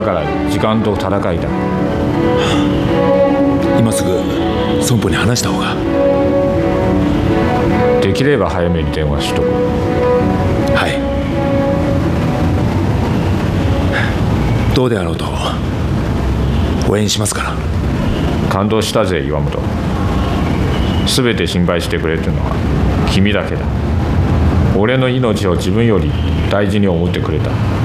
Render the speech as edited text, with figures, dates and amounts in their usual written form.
だから時間と戦いだ。 今すぐ損保に話した方が。 できれば早めに電話しとく。 はい。どうであろうと応援しますから。 感動したぜ岩本。全て心配してくれてるのは君だけだ。俺の命を自分より大事に思ってくれた。